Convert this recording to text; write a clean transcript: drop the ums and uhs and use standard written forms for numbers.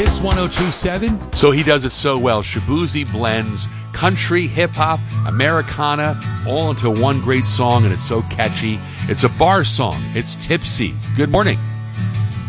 Kiss 102.7. So he does it so well. Shaboozey blends country, hip-hop, Americana, all into one great song, and it's so catchy. It's a bar song. It's Tipsy. Good morning.